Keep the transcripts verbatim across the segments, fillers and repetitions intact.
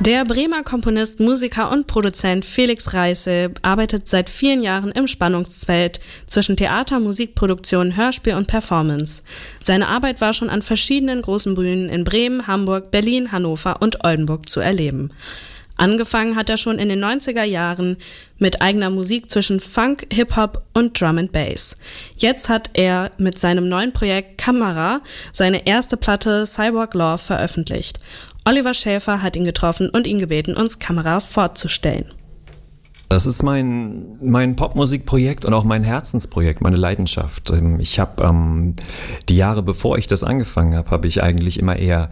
Der Bremer Komponist, Musiker und Produzent Felix Reisse arbeitet seit vielen Jahren im Spannungsfeld zwischen Theater, Musikproduktion, Hörspiel und Performance. Seine Arbeit war schon an verschiedenen großen Bühnen in Bremen, Hamburg, Berlin, Hannover und Oldenburg zu erleben. Angefangen hat er schon in den neunziger Jahren mit eigener Musik zwischen Funk, Hip-Hop und Drum and Bass. Jetzt hat er mit seinem neuen Projekt Camera seine erste Platte Cyborg Love veröffentlicht. Oliver Schäfer hat ihn getroffen und ihn gebeten, uns Camera vorzustellen. Das ist mein, mein Popmusikprojekt und auch mein Herzensprojekt, meine Leidenschaft. Ich habe ähm, die Jahre, bevor ich das angefangen habe, habe ich eigentlich immer eher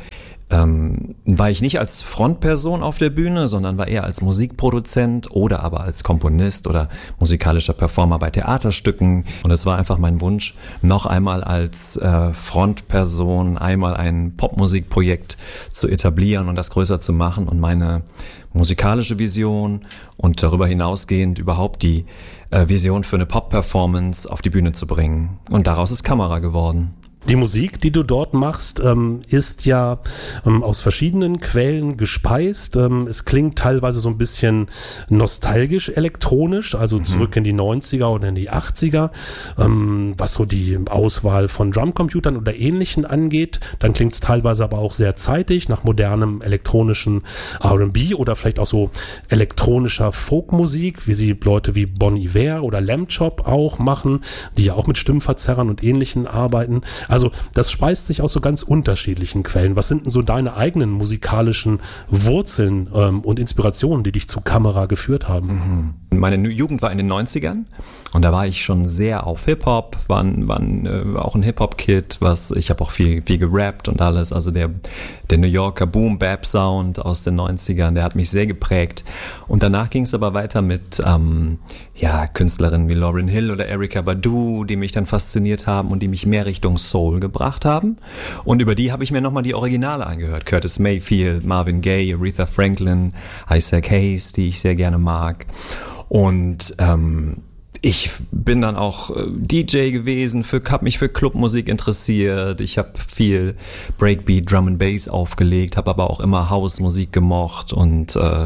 Ähm, war ich nicht als Frontperson auf der Bühne, sondern war eher als Musikproduzent oder aber als Komponist oder musikalischer Performer bei Theaterstücken. Und es war einfach mein Wunsch, noch einmal als äh, Frontperson einmal ein Popmusikprojekt zu etablieren und das größer zu machen und meine musikalische Vision und darüber hinausgehend überhaupt die äh, Vision für eine Pop-Performance auf die Bühne zu bringen. Und daraus ist Camera geworden. Die Musik, die du dort machst, ähm, ist ja ähm, aus verschiedenen Quellen gespeist. Ähm, es klingt teilweise so ein bisschen nostalgisch elektronisch, also mhm. zurück in die neunziger oder in die achtziger, ähm, was so die Auswahl von Drumcomputern oder Ähnlichen angeht. Dann klingt es teilweise aber auch sehr zeitig nach modernem elektronischen R and B oder vielleicht auch so elektronischer Folkmusik, wie sie Leute wie Bon Iver oder Lamb Chop auch machen, die ja auch mit Stimmverzerrern und Ähnlichen arbeiten. Also das speist sich aus so ganz unterschiedlichen Quellen. Was sind denn so deine eigenen musikalischen Wurzeln ähm, und Inspirationen, die dich zu Camera geführt haben? Mhm. Meine Jugend war in den neunzigern und da war ich schon sehr auf Hip-Hop, war, war äh, auch ein Hip-Hop-Kid, was ich habe auch viel, viel gerappt und alles. Also der, der New Yorker Boom-Bap-Sound aus den neunzigern, der hat mich sehr geprägt. Und danach ging es aber weiter mit ähm, ja, Künstlerinnen wie Lauryn Hill oder Erykah Badu, die mich dann fasziniert haben und die mich mehr Richtung Soul gebracht haben. Und über die habe ich mir nochmal die Originale angehört. Curtis Mayfield, Marvin Gaye, Aretha Franklin, Isaac Hayes, die ich sehr gerne mag. Und ähm, ich bin dann auch äh, D J gewesen, für, habe mich für Clubmusik interessiert. Ich habe viel Breakbeat, Drum and Bass aufgelegt, habe aber auch immer Housemusik gemocht. Und äh,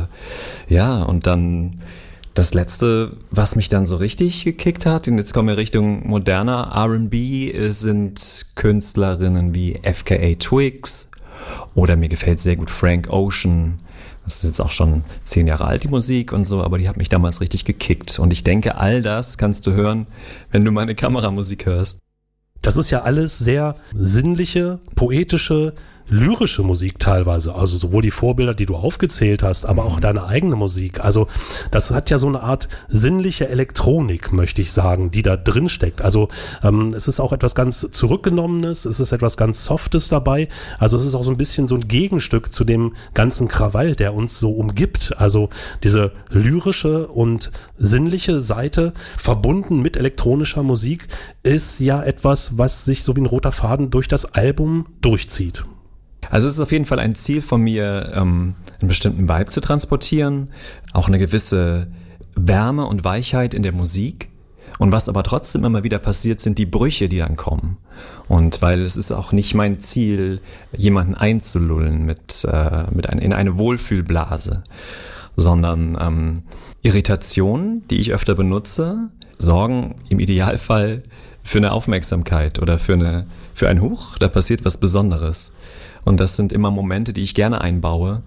ja, und dann das Letzte, was mich dann so richtig gekickt hat, und jetzt kommen wir Richtung moderner R and B, sind Künstlerinnen wie F K A Twigs oder mir gefällt sehr gut Frank Ocean. Das ist jetzt auch schon zehn Jahre alt, die Musik und so, aber die hat mich damals richtig gekickt. Und ich denke, all das kannst du hören, wenn du meine Kameramusik hörst. Das ist ja alles sehr sinnliche, poetische, lyrische Musik teilweise, also sowohl die Vorbilder, die du aufgezählt hast, aber auch deine eigene Musik. Also das hat ja so eine Art sinnliche Elektronik, möchte ich sagen, die da drin steckt. Also ähm, es ist auch etwas ganz Zurückgenommenes, es ist etwas ganz Softes dabei. Also es ist auch so ein bisschen so ein Gegenstück zu dem ganzen Krawall, der uns so umgibt. Also diese lyrische und sinnliche Seite verbunden mit elektronischer Musik ist ja etwas, was sich so wie ein roter Faden durch das Album durchzieht. Also es ist auf jeden Fall ein Ziel von mir, ähm, einen bestimmten Vibe zu transportieren, auch eine gewisse Wärme und Weichheit in der Musik. Und was aber trotzdem immer wieder passiert, sind die Brüche, die dann kommen. Und weil es ist auch nicht mein Ziel, jemanden einzulullen mit, äh, mit ein, in eine Wohlfühlblase, sondern ähm, Irritationen, die ich öfter benutze, sorgen im Idealfall für eine Aufmerksamkeit oder für eine für ein Huch, da passiert was Besonderes. Und das sind immer Momente, die ich gerne einbaue,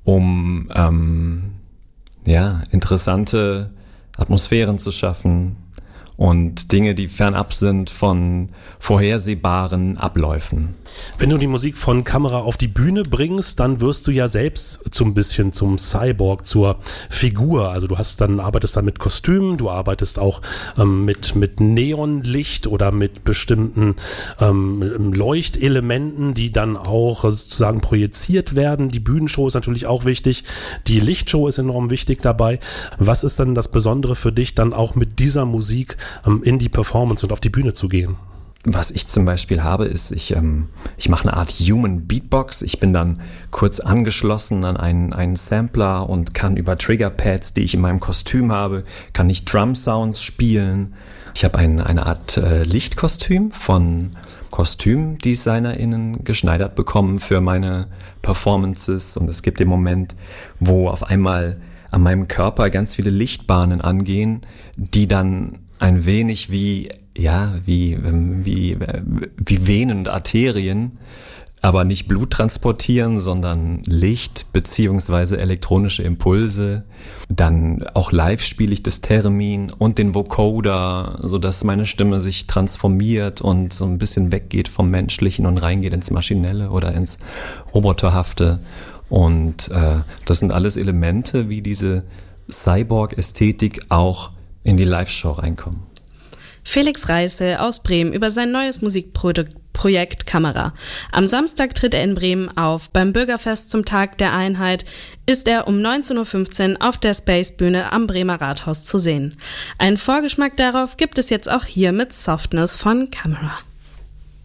um ähm, ja, interessante Atmosphären zu schaffen und Dinge, die fernab sind von vorhersehbaren Abläufen. Wenn du die Musik von Camera auf die Bühne bringst, dann wirst du ja selbst so ein bisschen zum Cyborg, zur Figur. Also du hast dann, arbeitest dann mit Kostümen, du arbeitest auch ähm, mit, mit Neonlicht oder mit bestimmten ähm, Leuchtelementen, die dann auch sozusagen projiziert werden. Die Bühnenshow ist natürlich auch wichtig. Die Lichtshow ist enorm wichtig dabei. Was ist dann das Besondere für dich, dann auch mit dieser Musik ähm, in die Performance und auf die Bühne zu gehen? Was ich zum Beispiel habe, ist, ich, ähm, ich mache eine Art Human Beatbox. Ich bin dann kurz angeschlossen an einen, einen Sampler und kann über Triggerpads, die ich in meinem Kostüm habe, kann ich Drum Sounds spielen. Ich habe ein, eine Art äh, Lichtkostüm von KostümdesignerInnen geschneidert bekommen für meine Performances. Und es gibt den Moment, wo auf einmal an meinem Körper ganz viele Lichtbahnen angehen, die dann ein wenig wie, ja, wie, wie, wie Venen und Arterien, aber nicht Blut transportieren, sondern Licht beziehungsweise elektronische Impulse. Dann auch live spiele ich das Theremin und den Vocoder, sodass meine Stimme sich transformiert und so ein bisschen weggeht vom Menschlichen und reingeht ins Maschinelle oder ins Roboterhafte. Und äh, das sind alles Elemente, wie diese Cyborg-Ästhetik auch in die Live-Show reinkommen. Felix Reisse aus Bremen über sein neues Musikprojekt Kamera. Am Samstag tritt er in Bremen auf. Beim Bürgerfest zum Tag der Einheit ist er um neunzehn Uhr fünfzehn auf der Space-Bühne am Bremer Rathaus zu sehen. Einen Vorgeschmack darauf gibt es jetzt auch hier mit Softness von Camera.